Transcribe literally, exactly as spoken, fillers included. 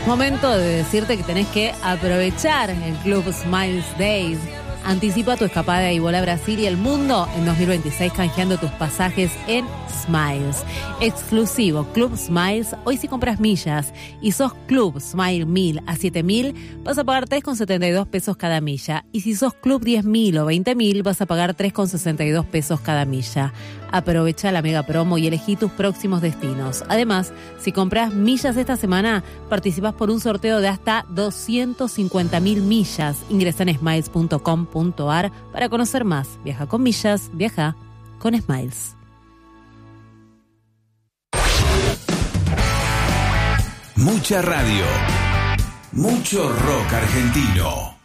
Momento de decirte que tenés que aprovechar el Club Smiles Days. Anticipa tu escapada y vuela a Brasil y el mundo en dos mil veintiséis canjeando tus pasajes en Smiles. Exclusivo Club Smiles. Hoy si compras millas y sos Club Smile mil a siete mil, vas a pagar tres con setenta y dos pesos cada milla. Y si sos Club diez mil o veinte mil, vas a pagar tres con sesenta y dos pesos cada milla. Aprovecha la mega promo y elegí tus próximos destinos. Además, si compras millas esta semana, participas por un sorteo de hasta doscientas cincuenta mil millas. Ingresa en smiles punto com punto a r para conocer más. Viaja con millas, viaja con Smiles. Mucha radio, mucho rock argentino.